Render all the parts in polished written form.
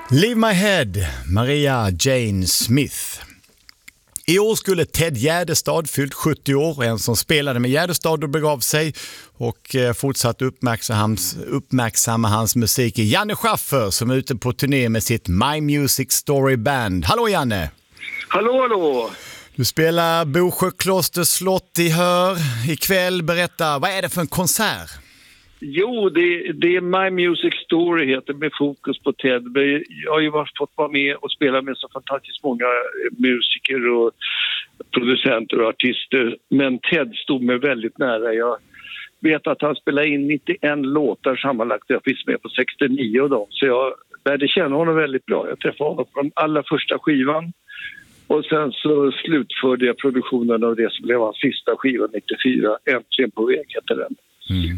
Leave My Head, Maria Jane Smith. I år skulle Ted Gärdestad fyllt 70 år, en som spelade med Gärdestad och begav sig och fortsatt uppmärksamma hans musik i Janne Schaffer som är ute på turné med sitt My Music Story Band. Hallå Janne! Hallå, hallå! Du spelar Bosjö Kloster slott i Hör ikväll. Berätta, vad är det för en konsert? Jo, det är My Music Story heter med fokus på Ted. Jag har ju fått vara med och spela med så fantastiskt många musiker och producenter och artister. Men Ted stod mig väldigt nära. Jag vet att han spelade in 91 låtar sammanlagt. Jag finns med på 69 av dem. Så jag lärde känna honom väldigt bra. Jag träffade honom på den allra första skivan. Och sen så slutförde jag produktionen av det som blev hans sista skiva 94. Äntligen på väg heter den. Mm.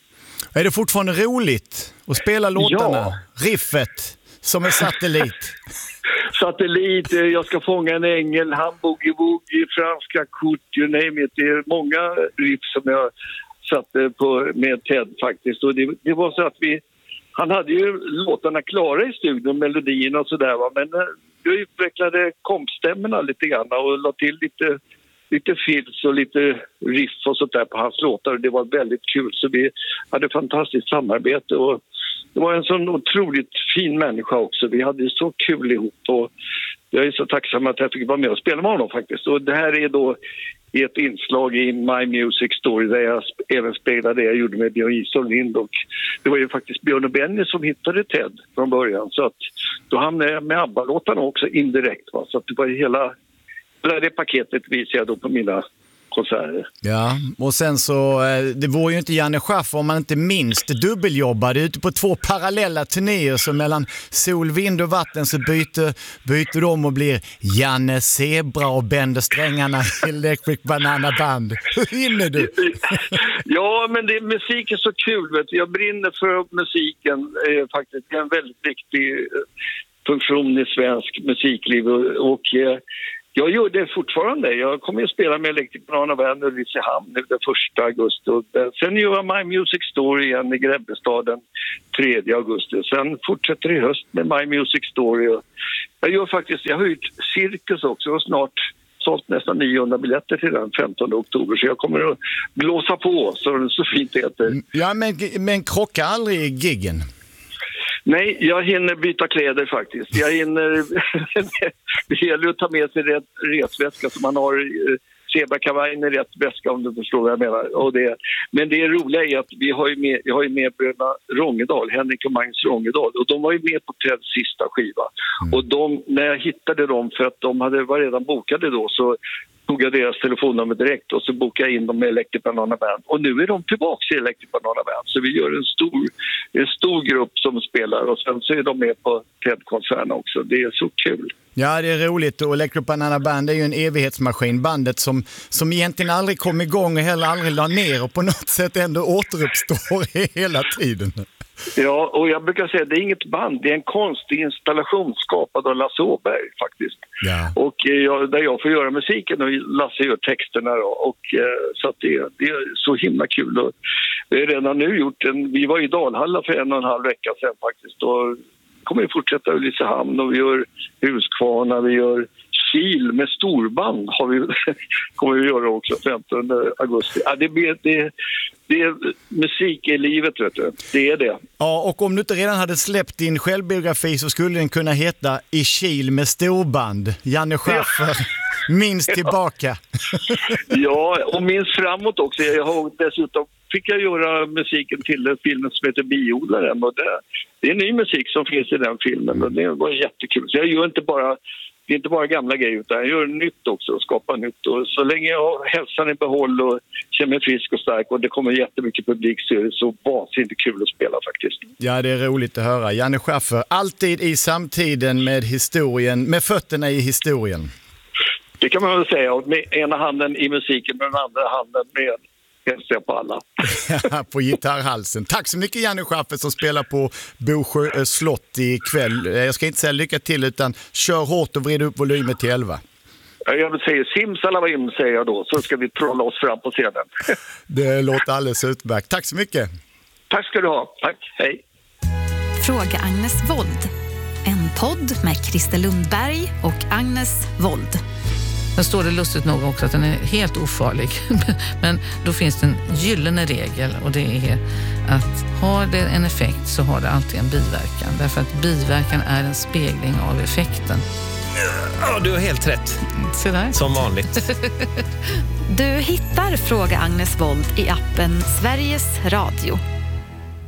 Är det fortfarande roligt att spela låtarna? Ja. Riffet som en satellit. Satellit, jag ska fånga en ängel, Hamburger Boogie, franska kort, you name it. Det är många riff som jag satte på med Ted faktiskt. Och det var så att han hade ju låtarna klara i studion, melodierna och sådär va. Men jag utvecklade kompstämmorna lite grann och la till lite fills och lite riff och sånt där på hans låtar. Det var väldigt kul, så vi hade fantastiskt samarbete och det var en sån otroligt fin människa också. Vi hade så kul ihop och jag är så tacksam att jag fick vara med och spela med honom faktiskt. Och det här är då ett inslag i My Music Story där jag även spelade det jag gjorde med Björn Isol Lind, och det var ju faktiskt Björn och Benny som hittade Ted från början, så att då hamnade jag med ABBA-låtarna också indirekt va? Så att det var hela det paketet visar jag då på mina konserter. Ja, och sen så, det vore ju inte Janne Schaffer om man inte minst dubbeljobbade ute på 2 parallella turnéer, så mellan sol, vind och vatten så byter de och blir Janne Zebra och bänder strängarna i Electric Banana Band. Hur hinner du? Ja, men musik är så kul, vet du. Jag brinner för musiken faktiskt. Det är en väldigt viktig funktion i svensk musikliv och jag gör det fortfarande. Jag kommer att spela med Electric Banana Band i Ulricehamn nu den 1 augusti. Och sen gör jag My Music Story igen i Grebbestad den 3 augusti. Sen fortsätter i höst med My Music Story. Och jag har hyrt Cirkus också och snart sålt nästan 900 biljetter till den 15 oktober. Så jag kommer att blåsa på, så fint det heter. Ja, men krocka aldrig giggen? Nej, jag hinner byta kläder faktiskt. Det gäller att ta med sig rätt resväska så man har zebrakavajen i rätt väska, om du förstår vad jag menar. Men det roliga är att jag har ju med bröderna Rångedal, Henrik och Magnus Rångedal, och de var ju med på Teds sista skiva. Och när jag hittade dem, för att de var redan bokade då, så tog jag deras telefonnummer direkt och så bokade jag in dem med Electric Banana Band. Och nu är de tillbaka i Electric Banana Band. Så vi gör en stor grupp som spelar och sen så är de med på TED-konserterna också. Det är så kul. Ja, det är roligt, och Electric Banana Band är ju en evighetsmaskin. Bandet som egentligen aldrig kom igång och heller aldrig la ner och på något sätt ändå återuppstår hela tiden. Ja, och jag brukar säga att det är inget band, det är en konstig installation skapad av Lasse Åberg faktiskt. Ja. Och där jag får göra musiken och Lasse gör texterna då. Och så att det är så himla kul. Och vi har redan nu gjort vi var i Dalhalla för 1,5 vecka sedan faktiskt, och kommer vi fortsätta i Ulricehamn och vi gör Huskvarna, vi gör Kil med storband kommer vi göra också 15 augusti. Ja, det är musik i livet, vet du. Det är det. Ja, och om du inte redan hade släppt din självbiografi så skulle den kunna heta I Kil med storband. Janne Schaffer, minst tillbaka. Ja, och minst framåt också. Dessutom fick jag göra musiken till filmen som heter Biodlaren. Och det är ny musik som finns i den filmen och det var jättekul. Så jag gör det är inte bara gamla grejer utan jag gör nytt också och skapar nytt. Och så länge jag har hälsan i behåll och känner mig frisk och stark och det kommer jättemycket publik så är det så vansinnigt kul att spela faktiskt. Ja, det är roligt att höra. Janne Schaffer, alltid i samtiden med historien, med fötterna i historien. Det kan man väl säga. Med ena handen i musiken med den andra handen med hälsa på alla. På gitarrhalsen. Tack så mycket Janne Schaffer som spelar på Bosjö slott ikväll. Jag ska inte säga lycka till utan kör hårt och vrid upp volymen till 11. Jag vill säga simsalabim säger jag då, så ska vi trolla oss fram på scenen. Det låter alldeles utmärkt. Tack så mycket. Tack ska du ha. Tack. Hej. Fråga Agnes Wold. En podd med Christer Lundberg och Agnes Wold. Sen står det lustigt nog också att den är helt ofarlig. Men då finns det en gyllene regel, och det är att har det en effekt så har det alltid en biverkan. Därför att biverkan är en spegling av effekten. Ja, du har helt rätt. Så där. Som vanligt. Du hittar Fråga Agnes Wold i appen Sveriges Radio.